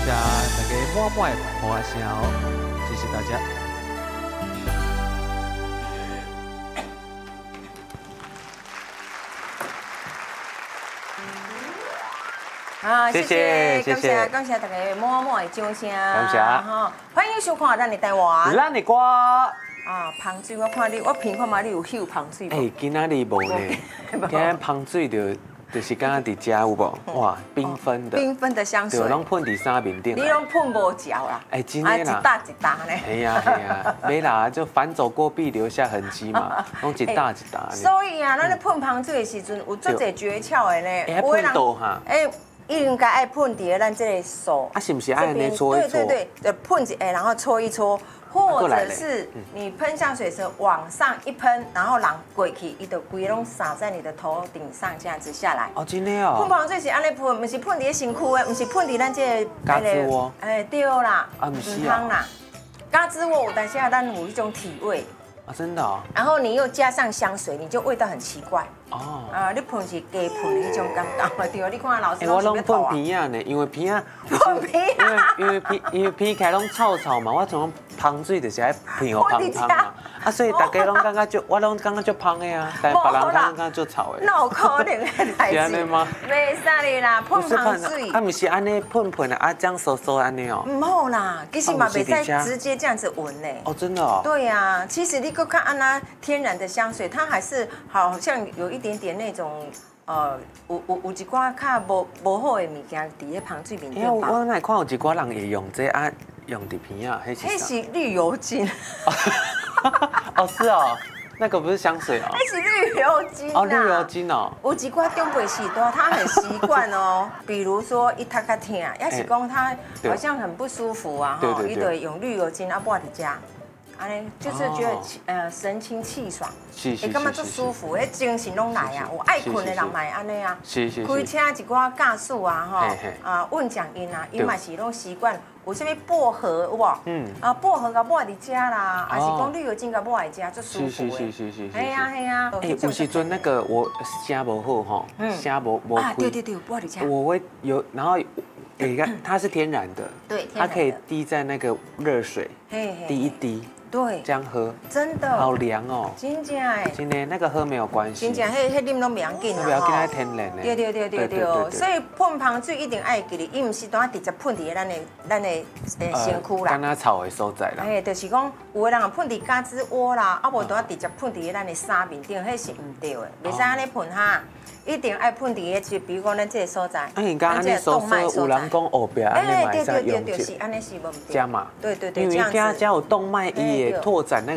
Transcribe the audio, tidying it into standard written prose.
谢大家满满的花声哦，谢谢大家。 啊，谢谢， 谢谢感谢大家满满的掌声， 感谢哈，欢迎收看咱的台湾。 咱的歌， 啊，芳水，我看你，我评看嘛，你有秀芳水无？ 今仔日无呢，今仔芳水就是敢若伫遮有无？哇，缤纷的， 缤纷的香水， 对，拢喷伫衫面顶。 你拢喷无嚼啦？ 真的啦， 一大一大呢。 哎呀，没啦，就反走过必留下痕迹嘛，拢一大一大。 所以啊，咱咧喷芳水的时阵，有足侪诀窍的呢。 有喷倒哈。 应该爱喷伫咱这个手。 是不是爱安尼搓一搓？ 对，就喷一下，然后搓一搓。或者是你喷香水时往上一喷，然后人过去，伊就规拢洒在你的头顶上，这样子下来。 哦，真的哦。 喷芳水是安尼喷，不是喷伫身躯的，不是喷伫咱这个胳肢窝。 对啦。 啊，不是啊。 啦，胳肢窝有，但是咱有一种体味。 啊，真的哦。 然后你又加上香水，你就味道很奇怪。 哦。 你喷是加喷的迄种感觉，对啊。你看老师我拢喷鼻啊呢，因为鼻啊。 喷鼻啊。 因为鼻起来拢臭臭嘛，我从芳水就是爱喷互芳芳嘛。啊，所以大家拢感觉就我拢感觉就芳的啊，但别人感觉就臭的。 那有可能的代志。 是安尼吗？ 袂使哩啦，喷芳水。 啊，不是安尼喷的啊，这样收安尼哦。 唔好啦，其实嘛袂使直接这样子闻嘞。 哦，真的哦。 对呀，其实你看安那天然的香水，它还是好像有一点点那种有一寡较无好的物件伫咧芳水面顶吧。 因为我那看有一寡人会用这啊，用伫鼻啊， 迄是绿油精。 哦，是哦，那个不是香水哦。 那是绿油精哦，绿油精哦。 有一寡长辈时代，他很习惯哦，比如说一他较痛，也是讲他好像很不舒服啊，哈，伊就用绿油精啊，抹伫遮。安尼就是觉得神清气爽，会感觉足舒服，迄精神拢来啊！有爱困的人嘛安尼啊，开车一寡驾驶啊，哈稳讲音啊，伊嘛是拢习惯有啥物薄荷有无？薄荷甲抹伫遮啦，还是讲绿油精甲抹伫遮，足舒服的。是。嘿呀。 有时阵那个我声无好吼，声无开。 对，抹伫遮。 我会有，然后你看它是天然的， 对， 它可以滴在那个热水，滴一滴。 对， 这样喝真的好凉哦， 真正哎， 今天那个喝没有关系， 真正迄啉拢袂要紧啦， 不要跟它天然的， 对，所以喷芳水一定爱记哩，伊唔是单直接喷伫咱的身躯啦， 干那草的所在啦， 就是讲有的人喷伫胳肢窝啦，啊无单直接喷伫咱的衫面顶，迄是唔对的，袂使安尼喷哈。一定爱喷伫个，比如讲咱这个所在， 你刚安尼说有人讲后壁安尼买使用， 是安尼是无对。 加嘛， 对， 因为家有动脉，伊会拓展那个。